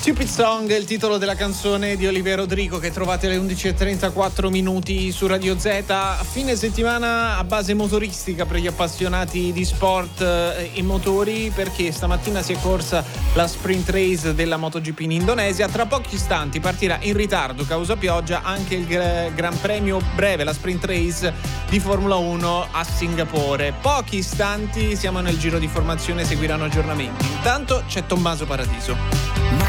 Stupid Song è il titolo della canzone di Olivia Rodrigo che trovate alle 11:34 minuti su Radio Z. Fine settimana a base motoristica per gli appassionati di sport e motori, perché stamattina si è corsa la sprint race della MotoGP in Indonesia. Tra pochi istanti partirà in ritardo causa pioggia anche il Gran Premio breve, la sprint race di Formula 1 a Singapore. Pochi istanti, siamo nel giro di formazione, seguiranno aggiornamenti. Intanto c'è Tommaso Paradiso.